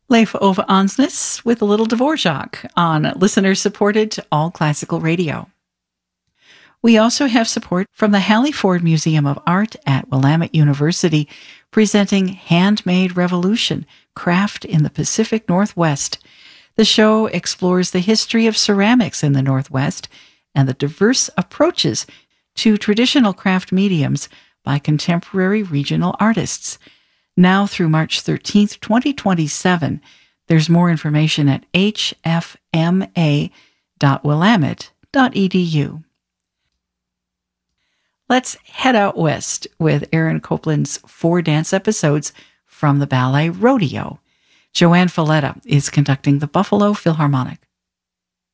Leif Ove Ansnes with a little Dvorak on listener-supported All Classical Radio. We also have support from the Halliford Museum of Art at Willamette University, presenting Handmade Revolution, Craft in the Pacific Northwest. The show explores the history of ceramics in the Northwest and the diverse approaches to traditional craft mediums by contemporary regional artists. Now through March 13th, 2027. There's more information at hfma.willamette.edu. Let's head out west with Aaron Copland's 4 dance episodes from the ballet Rodeo. Joanne Falletta is conducting the Buffalo Philharmonic.